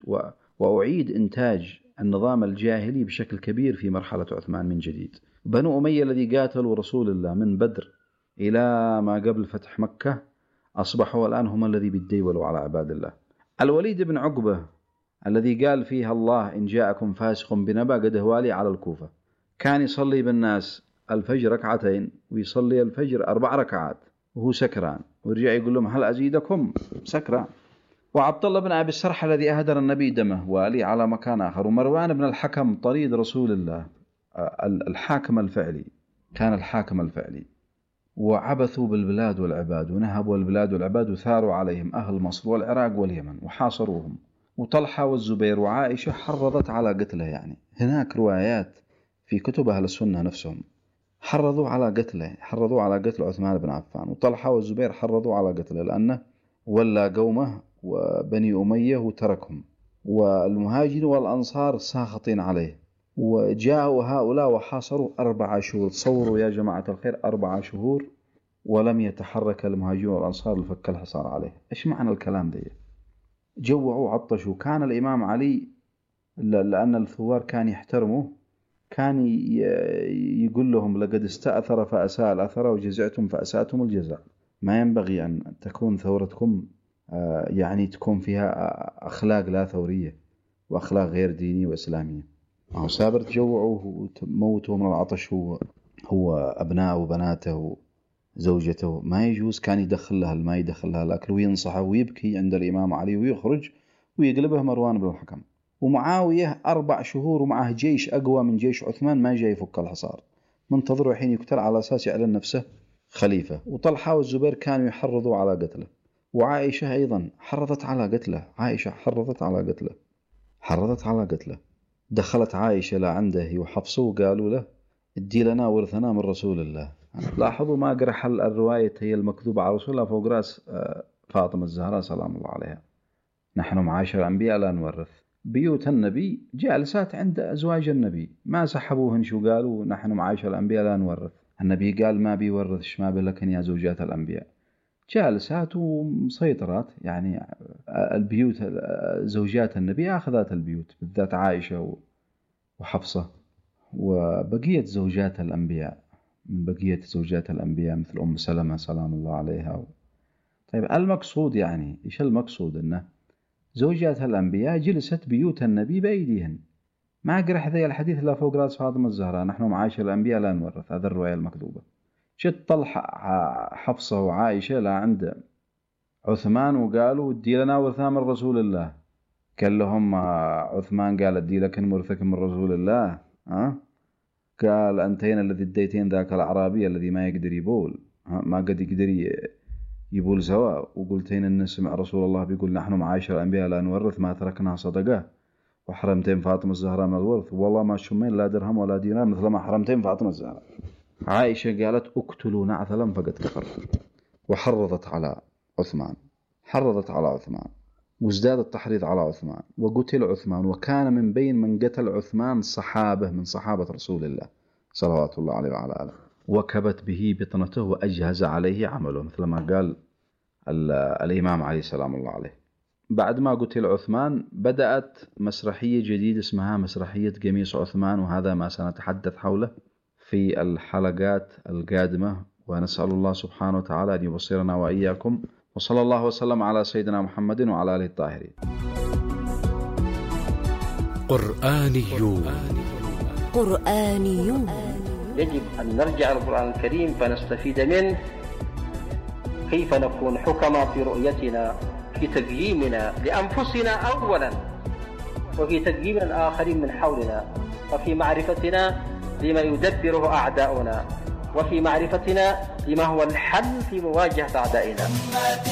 وأعيد إنتاج النظام الجاهلي بشكل كبير في مرحلة عثمان من جديد. بنو أمية الذي قاتلوا رسول الله من بدر إلى ما قبل فتح مكة أصبحوا الآن هم الذي بيتديولوا على عباد الله. الوليد بن عقبة الذي قال فيها الله إن جاءكم فاسق بنبأ قد هوالي على الكوفة، كان يصلي بالناس الفجر ركعتين ويصلي الفجر 4 ركعات وهو سكران، ويرجع يقول لهم هل أزيدكم؟ سكران. وعبد الله بن أبي السرح الذي أهدر النبي دمه والي على مكان آخر. ومروان بن الحكم طريد رسول الله الحاكم الفعلي، كان الحاكم الفعلي. وعبثوا بالبلاد والعباد ونهبوا البلاد والعباد وثاروا عليهم أهل مصر والعراق واليمن وحاصروهم. وطلحة والزبير وعائشة حرضت على قتله، يعني هناك روايات في كتب أهل السنة نفسهم حرضوا على قتله، حرضوا على قتل عثمان بن عفان. وطلحة والزبير حرضوا على قتله لأنه ولا قومه وبني أمية وتركهم، والمهاجرين والأنصار ساخطين عليه. وجاءوا هؤلاء وحاصروا 4 شهور. تصوروا يا جماعة الخير 4 شهور ولم يتحرك المهاجرين والأنصار لفك الحصار عليه. إيش معنى الكلام ده؟ جوعوا عطشوا. كان الإمام علي لأن الثوار كان يحترمه كان يقول لهم لقد استأثر فأساء الأثر وجزعتم فأساءتم الجزاء. ما ينبغي أن تكون ثورتكم يعني تكون فيها أخلاق لا ثورية وأخلاق غير دينية وإسلامية. سابر تجوعوا وموتوا من العطش هو أبناءه وبناته وزوجته. ما يجوز. كان يدخل لها الماء يدخل لها الأكل وينصحه ويبكي عند الإمام علي ويخرج ويقلبه مروان بن الحكم. ومعاوية 4 شهور ومعه جيش أقوى من جيش عثمان ما جاي يفك الحصار، منتظره حين يقتل على أساس يعلن نفسه خليفة. وطلحة والزبير كانوا يحرضوا على قتله. وعائشة أيضا حرضت على قتله. عائشة حرضت على قتله. دخلت عائشة لعنده وحفصه وقالوا له ادي لنا ورثنا من رسول الله. لاحظوا ما قرح الرواية هي المكذوبة على رسول الله فوق رأس فاطمة الزهراء سلام الله عليها. نحن معاشر الأنبياء لا نورث. بيوت النبي جالسات عند أزواج النبي، ما سحبوهن شو قالوا نحن معاشر الأنبياء لا نورث. النبي قال ما بيورثش، ما بلكن يا زوجات الأنبياء. جالسات ومسيطرات، يعني البيوت زوجات النبي أخذت البيوت، بالذات عائشة وحفصة وبقية زوجات الأنبياء من بقية زوجات الأنبياء مثل أم سلمة سلام الله عليها. طيب المقصود يعني إيش المقصود؟ إنه زوجات الأنبياء جلست بيوت النبي بأيديهن. ما قرح ذي الحديث لا فوق رأس فاطمة الزهراء نحن معاشر الأنبياء لا نورث، هذا الرواية المكذوبة. جت طلحة حفصة وعائشة لا عند عثمان وقالوا ادي لنا ورثنا من رسول الله. قال لهم عثمان قال ادي لكن ورثك من رسول الله؟ قال أنتين الذي اديتين ذاك الأعرابي الذي ما يقدر يبول، ما قد يقدر يبول سوا، وقلتين أن سمع رسول الله بيقول نحن معاشر الأنبياء لا نورث ما تركنا صدقة، وحرمتين فاطمة الزهراء من الورث والله ما شمين لا درهم ولا دينار مثل ما حرمتين فاطمة الزهراء. عائشة قالت اقتلوا نعثلا فقد كفر. وحرضت على عثمان وازداد التحريض على عثمان وقتل عثمان. وكان من بين من قتل عثمان صحابة من صحابة رسول الله صلوات الله عليه وعلى آله. وكبت به بطنته وأجهز عليه عمله مثل ما قال الإمام علي سلام الله عليه. بعد ما قتل عثمان بدأت مسرحية جديدة اسمها مسرحية قميص عثمان، وهذا ما سنتحدث حوله في الحلقات القادمة. ونسأل الله سبحانه وتعالى أن يبصرنا وإياكم، وصلى الله وسلم على سيدنا محمد وعلى آله الطاهرين. قرآنيون. يجب أن نرجع للقرآن الكريم فنستفيد منه كيف نكون حكما في رؤيتنا، في تقييمنا لأنفسنا أولا، وفي تقييم الآخرين من حولنا، وفي معرفتنا لما يدبره أعداؤنا، وفي معرفتنا لما هو الحل في مواجهة أعدائنا.